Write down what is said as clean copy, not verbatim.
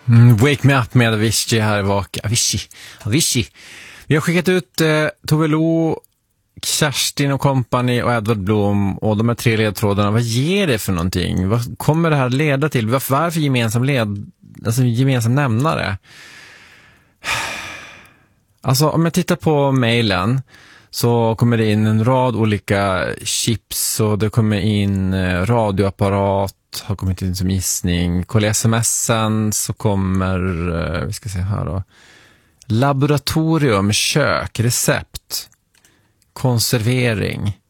Wake Me Up med Avicii här i Vaka. Avicii. Vi har skickat ut Tove Lo, Kerstin och company och Edvard Blom och de här 3 ledtrådarna. Vad ger det för någonting? Vad kommer det här leda till? Varför gemensam nämnare? Alltså om jag tittar på mejlen så kommer det in en rad olika chips och det kommer in radioapparat, har kommit in som gissning. Kolla sms'en så kommer, vi ska se här då, laboratorium, kök, recept, konservering.